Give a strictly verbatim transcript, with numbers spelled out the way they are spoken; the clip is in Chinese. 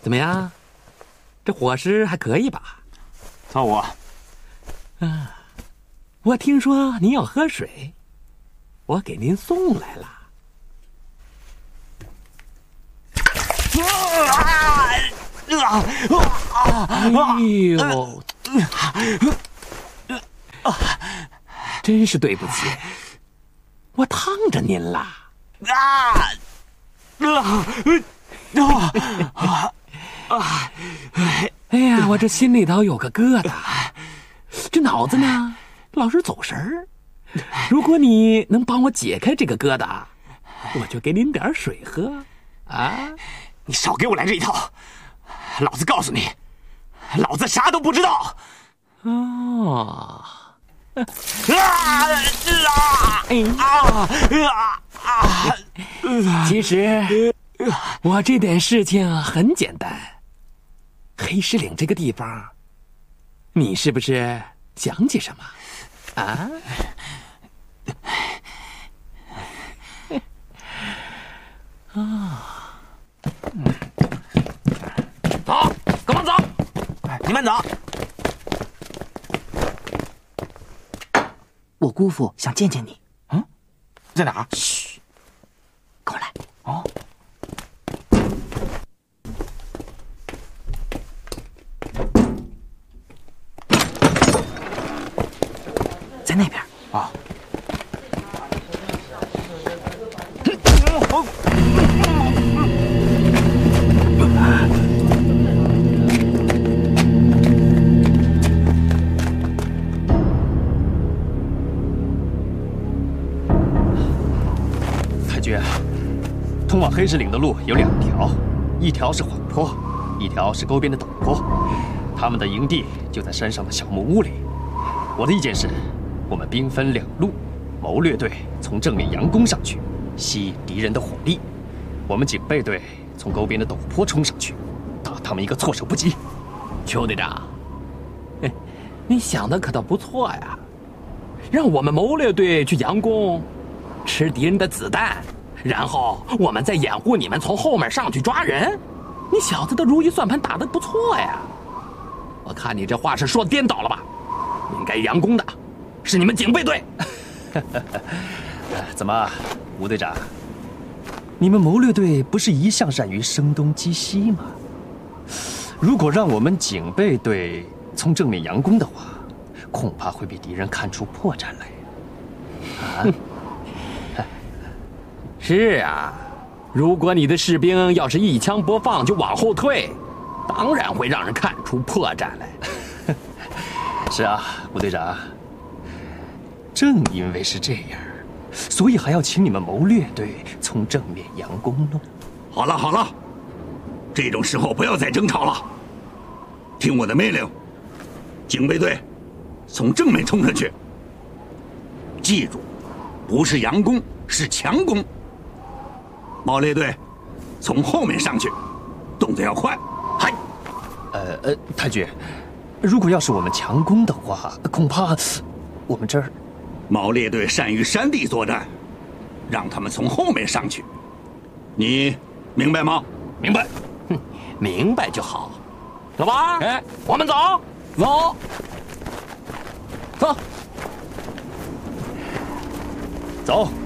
怎么样？这伙食还可以吧？ 凑合。 啊，我听说您要喝水，我给您送来了。哎呦！真是对不起，我烫着您了。 啊！啊！啊！啊！ 哎呀，我这心里头有个疙瘩，这脑子呢老是走神儿。如果你能帮我解开这个疙瘩，我就给您点水喝。啊！ 你少给我来这一套！老子告诉你，老子啥都不知道。 哦。 啊啊啊啊啊！ 其实我这点事情很简单。黑石岭这个地方，你是不是想起什么啊？啊！走，跟我走。 你慢走。 我姑父想见见你。 嗯，在哪儿？ 嘘，跟我来。 哦。 在那边。 啊。 通往黑石岭的路有两条，一条是缓坡，一条是沟边的陡坡。他们的营地就在山上的小木屋里。我的意见是，我们兵分两路，谋略队从正面佯攻上去，吸引敌人的火力；我们警备队从沟边的陡坡冲上去，打他们一个措手不及。 邱队长，你想的可倒不错呀，让我们谋略队去佯攻，吃敌人的子弹。然后我们再掩护你们从后面上去抓人，你小子的如意算盘打得不错呀！我看你这话是说颠倒了吧？应该佯攻的是你们警备队。 怎么，吴队长，你们谋略队不是一向善于声东击西吗？如果让我们警备队从正面佯攻的话，恐怕会被敌人看出破绽来。啊？ 是啊，如果你的士兵要是一枪不放就往后退，当然会让人看出破绽来。 是啊，吴队长，正因为是这样，所以还要请你们谋略队从正面佯攻呢。 好了好了，这种时候不要再争吵了，听我的命令，警备队从正面冲上去。记住，不是佯攻，是强攻。毛猎队从后面上去，动作要快。嗨， 呃呃，太君，如果要是我们强攻的话，恐怕我们这儿…… 毛猎队善于山地作战，让他们从后面上去。你明白吗？ 明白。哼，明白就好。老八，哎，我们走，走，走， 走。